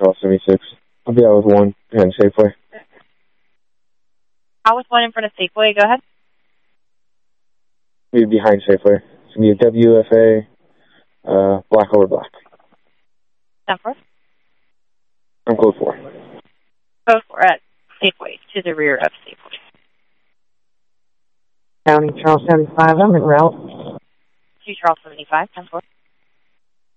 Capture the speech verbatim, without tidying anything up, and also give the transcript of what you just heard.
Charles seventy-six. I'll be out with one behind Safeway. Out with one in front of Safeway. Go ahead. Be behind Safeway. It's going to be a W F A, uh, black over black. ten four. I'm code four. Code four at Safeway, to the rear of Safeway. County Charles seventy-five, I'm en route. To Charles seventy-five, ten four.